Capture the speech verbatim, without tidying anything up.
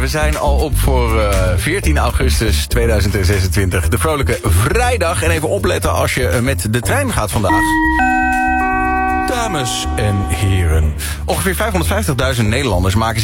We zijn al op voor uh, veertien augustus tweeduizend zesentwintig. De vrolijke vrijdag. En even opletten als je met de trein gaat vandaag. Dames en heren. Ongeveer vijfhonderdvijftigduizend Nederlanders maken